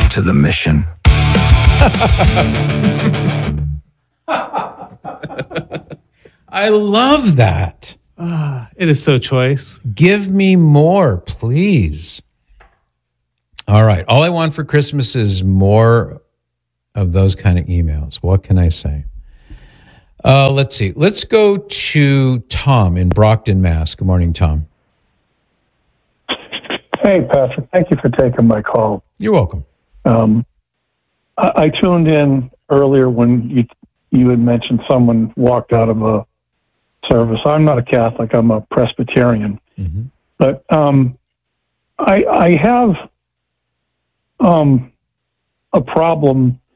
to the mission. I love that. It is so choice. Give me more, please. All right. All I want for Christmas is more of those kind of emails. What can I say? Let's see. Let's go to Tom in Brockton, Mass. Good morning, Tom. Hey, Patrick. Thank you for taking my call. You're welcome. I tuned in earlier when you had mentioned someone walked out of a service. I'm not a Catholic. I'm a Presbyterian. Mm-hmm. But I have a problem